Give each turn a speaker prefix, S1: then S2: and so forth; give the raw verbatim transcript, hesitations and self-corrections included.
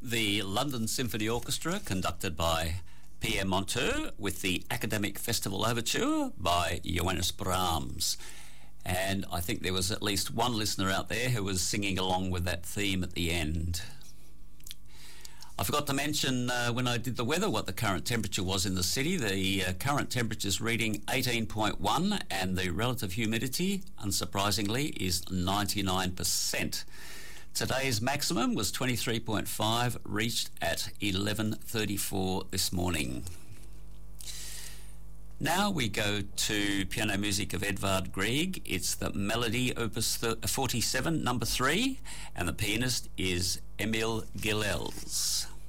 S1: the London Symphony Orchestra, conducted by Pierre Monteux, with the Academic Festival Overture by Johannes Brahms. And I think there was at least one listener out there who was singing along with that theme at the end. I forgot to mention uh, when I did the weather what the current temperature was in the city. The uh, current temperature is reading eighteen point one and the relative humidity, unsurprisingly, is ninety-nine percent. Today's maximum was twenty-three point five, reached at eleven thirty-four this morning. Now we go to piano music of Edvard Grieg. It's the Melody Opus forty-seven, number three, and the pianist is Emil Gilels.